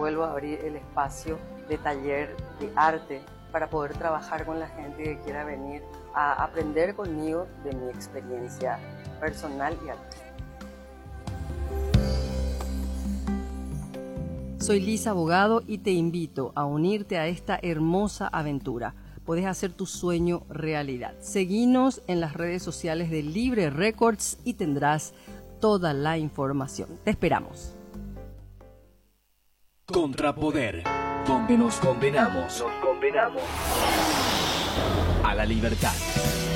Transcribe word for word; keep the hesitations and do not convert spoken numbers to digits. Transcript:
vuelvo a abrir el espacio de taller de arte para poder trabajar con la gente que quiera venir a aprender conmigo de mi experiencia personal y artística. Soy Lisa Abogado y te invito a unirte a esta hermosa aventura. Podés hacer tu sueño realidad. Seguinos en las redes sociales de Libre Records y tendrás toda la información. Te esperamos. Contrapoder, donde nos condenamos, nos condenamos a la libertad.